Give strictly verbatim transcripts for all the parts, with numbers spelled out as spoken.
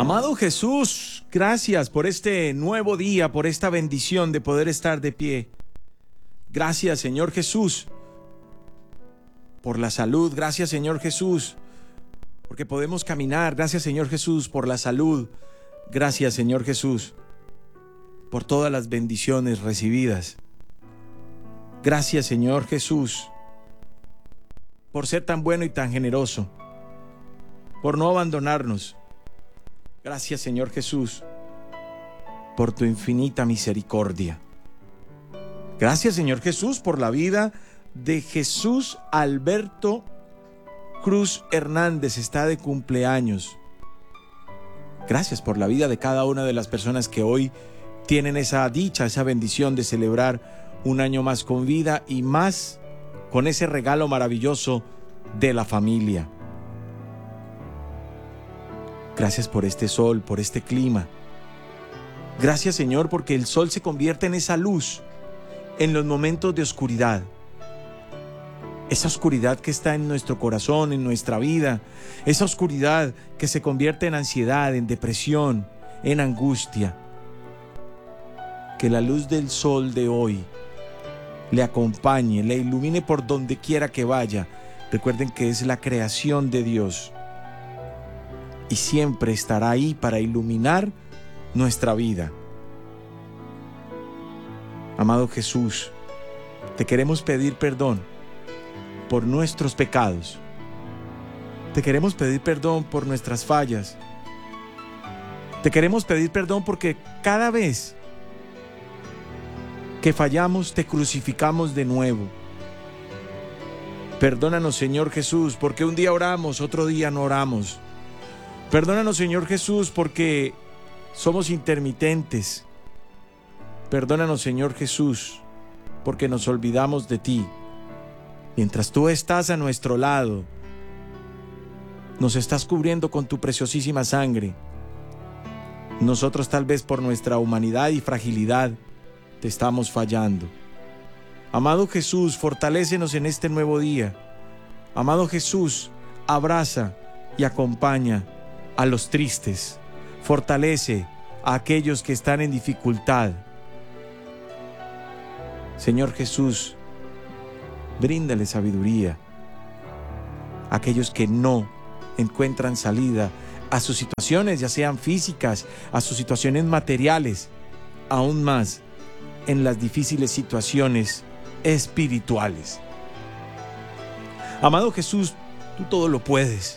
Amado Jesús, gracias por este nuevo día, por esta bendición de poder estar de pie. Gracias, Señor Jesús, por la salud. Gracias, Señor Jesús, porque podemos caminar. Gracias, Señor Jesús, por la salud. Gracias, Señor Jesús, por todas las bendiciones recibidas. Gracias, Señor Jesús, por ser tan bueno y tan generoso, por no abandonarnos. Gracias, Señor Jesús, por tu infinita misericordia. Gracias, Señor Jesús, por la vida de Jesús Alberto Cruz Hernández. Está de cumpleaños. Gracias por la vida de cada una de las personas que hoy tienen esa dicha, esa bendición de celebrar un año más con vida y más con ese regalo maravilloso de la familia. Gracias por este sol, por este clima. Gracias, Señor, porque el sol se convierte en esa luz en los momentos de oscuridad. Esa oscuridad que está en nuestro corazón, en nuestra vida. Esa oscuridad que se convierte en ansiedad, en depresión, en angustia. Que la luz del sol de hoy le acompañe, le ilumine por donde quiera que vaya. Recuerden que es la creación de Dios y siempre estará ahí para iluminar nuestra vida. Amado Jesús, te queremos pedir perdón por nuestros pecados. Te queremos pedir perdón por nuestras fallas. Te queremos pedir perdón porque cada vez que fallamos te crucificamos de nuevo. Perdónanos, Señor Jesús, porque un día oramos, otro día no oramos. Perdónanos, Señor Jesús, porque somos intermitentes. Perdónanos, Señor Jesús, porque nos olvidamos de ti. Mientras tú estás a nuestro lado, nos estás cubriendo con tu preciosísima sangre. Nosotros, tal vez por nuestra humanidad y fragilidad, te estamos fallando. Amado Jesús, fortalécenos en este nuevo día. Amado Jesús, abraza y acompaña a los tristes. Fortalece a aquellos que están en dificultad. Señor Jesús, bríndale sabiduría a aquellos que no encuentran salida a sus situaciones, ya sean físicas, a sus situaciones materiales, aún más en las difíciles situaciones espirituales. Amado Jesús, tú todo lo puedes.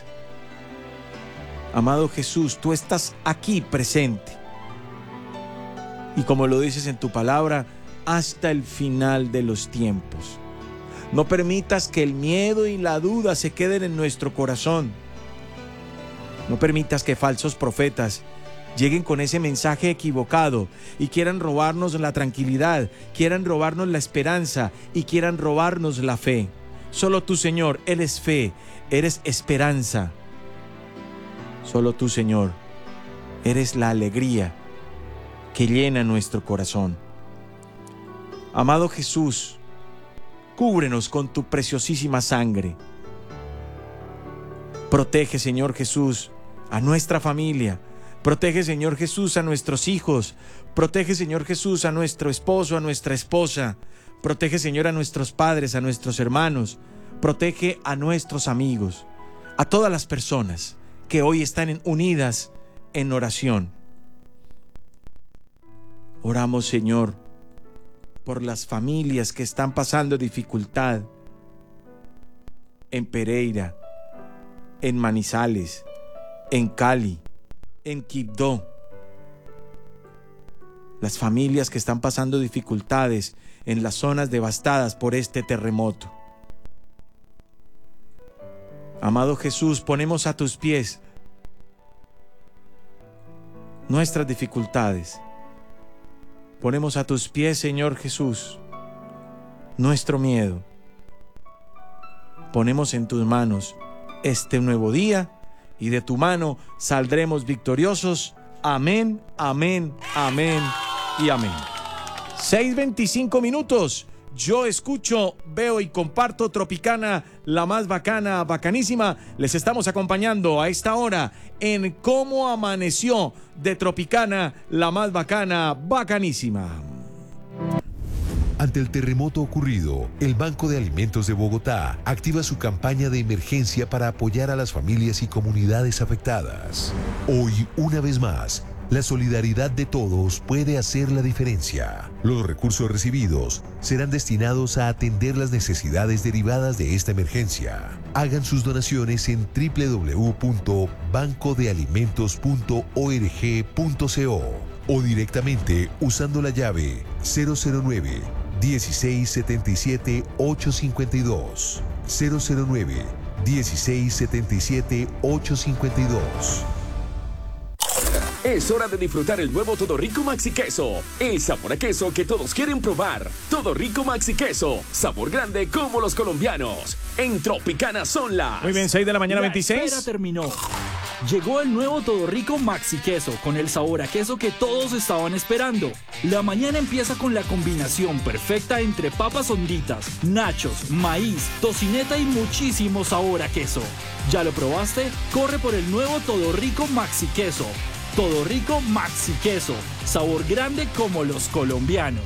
Amado Jesús, tú estás aquí presente. Y como lo dices en tu palabra, hasta el final de los tiempos. No permitas que el miedo y la duda se queden en nuestro corazón. No permitas que falsos profetas lleguen con ese mensaje equivocado y quieran robarnos la tranquilidad, quieran robarnos la esperanza y quieran robarnos la fe. Solo tú, Señor, eres fe, eres esperanza. Solo tú, Señor, eres la alegría que llena nuestro corazón. Amado Jesús, cúbrenos con tu preciosísima sangre. Protege, Señor Jesús, a nuestra familia. Protege, Señor Jesús, a nuestros hijos. Protege, Señor Jesús, a nuestro esposo, a nuestra esposa. Protege, Señor, a nuestros padres, a nuestros hermanos. Protege a nuestros amigos, a todas las personas que hoy están unidas en oración. Oramos, Señor, por las familias que están pasando dificultad en Pereira, en Manizales, en Cali, en Quibdó. Las familias que están pasando dificultades en las zonas devastadas por este terremoto. Amado Jesús, ponemos a tus pies nuestras dificultades. Ponemos a tus pies, Señor Jesús, nuestro miedo. Ponemos en tus manos este nuevo día y de tu mano saldremos victoriosos. Amén, amén, amén y amén. seis veinticinco minutos. Yo escucho, veo y comparto Tropicana, la más bacana, bacanísima. Les estamos acompañando a esta hora en Cómo Amaneció de Tropicana, la más bacana, bacanísima. Ante el terremoto ocurrido, el Banco de Alimentos de Bogotá activa su campaña de emergencia para apoyar a las familias y comunidades afectadas. Hoy, una vez más, la solidaridad de todos puede hacer la diferencia. Los recursos recibidos serán destinados a atender las necesidades derivadas de esta emergencia. Hagan sus donaciones en doble u doble u doble u punto banco de alimentos punto org punto co o directamente usando la llave cero cero nueve, dieciséis setenta y siete, ochocientos cincuenta y dos. cero cero nueve, dieciséis setenta y siete, ochocientos cincuenta y dos. Es hora de disfrutar el nuevo Todo Rico Maxi Queso, el sabor a queso que todos quieren probar. Todo Rico Maxi Queso, sabor grande como los colombianos. En Tropicana son las... Muy bien, seis de la mañana, La veintiséis. espera terminó. Llegó el nuevo Todo Rico Maxi Queso con el sabor a queso que todos estaban esperando. La mañana empieza con la combinación perfecta entre papas honditas, nachos, maíz, tocineta y muchísimo sabor a queso. ¿Ya lo probaste? Corre por el nuevo Todo Rico Maxi Queso. Todo Rico Maxi Queso, sabor grande como los colombianos.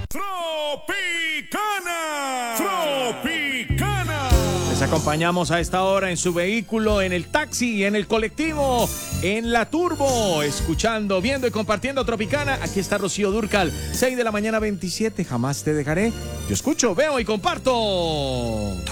Tropicana, Tropicana. Les acompañamos a esta hora en su vehículo, en el taxi, en el colectivo, en la turbo, escuchando, viendo y compartiendo Tropicana. Aquí está Rocío Dúrcal, seis de la mañana, veintisiete. Jamás te dejaré. Yo escucho, veo y comparto.